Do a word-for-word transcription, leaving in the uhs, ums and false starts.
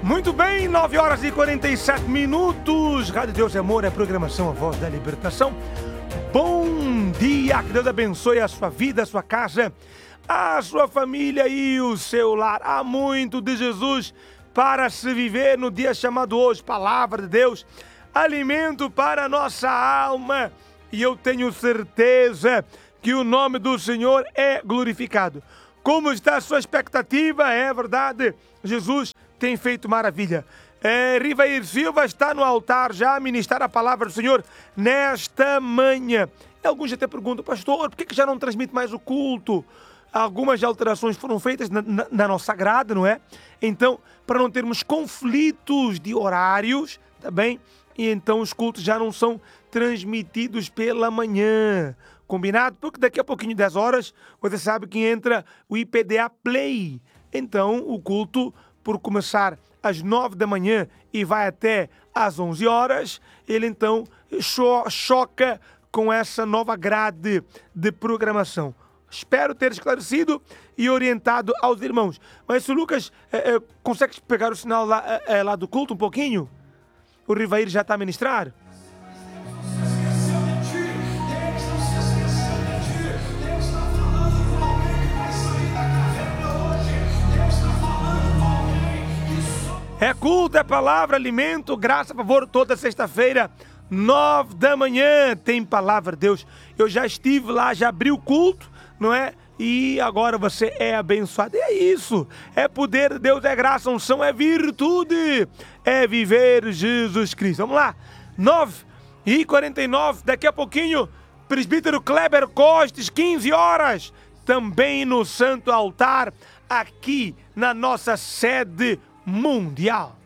Muito bem, nove horas e quarenta e sete minutos. Rádio Deus é Amor, é a programação A Voz da Libertação. Bom dia, que Deus abençoe a sua vida, a sua casa, a sua família e o seu lar. Há muito de Jesus para se viver no dia chamado hoje. Palavra de Deus, alimento para a nossa alma. E eu tenho certeza que o nome do Senhor é glorificado. Como está a sua expectativa? É verdade, Jesus tem feito maravilha. É, Rivair Silva está no altar já a ministrar a palavra do Senhor nesta manhã. E alguns até perguntam, pastor, por que, que já não transmite mais o culto? Algumas alterações foram feitas na, na, na nossa grade, não é? Então, para não termos conflitos de horários, tá bem? E então os cultos já não são transmitidos pela manhã. Combinado? Porque daqui a pouquinho, dez horas, você sabe que entra o I P D A Play. Então, o culto, por começar às nove da manhã e vai até às onze horas, ele então cho- choca com essa nova grade de programação. Espero ter esclarecido e orientado aos irmãos. Mas se o Lucas é, é, consegue pegar o sinal lá, é, é, lá do culto um pouquinho? O Rivair já está a ministrar? É culto, é palavra, alimento, graça, favor, toda sexta-feira, nove da manhã, tem palavra de Deus. Eu já estive lá, já abri o culto, não é? E agora você é abençoado. E é isso, é poder de Deus, é graça, unção, é virtude, é viver Jesus Cristo. Vamos lá, nove e quarenta e nove, daqui a pouquinho, presbítero Kleber Costes, quinze horas, também no Santo Altar, aqui na nossa sede mundial.